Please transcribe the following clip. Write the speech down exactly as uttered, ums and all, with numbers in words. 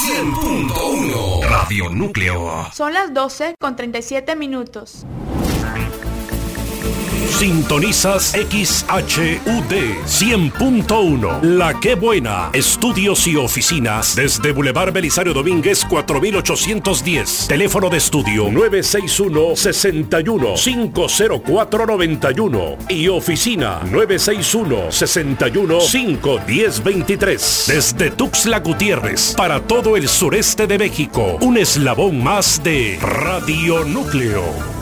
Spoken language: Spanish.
cien punto uno Radio Núcleo. Son las doce con treinta y siete minutos. Sintonizas X H U D cien punto uno. La Qué Buena. Estudios y oficinas desde Boulevard Belisario Domínguez cuatro mil ochocientos diez. Teléfono de estudio nueve seis uno, seis uno, cinco cero cuatro nueve uno y oficina nueve seis uno, seis uno, cinco uno cero dos tres. Desde Tuxtla Gutiérrez para todo el sureste de México. Un eslabón más de Radio Núcleo.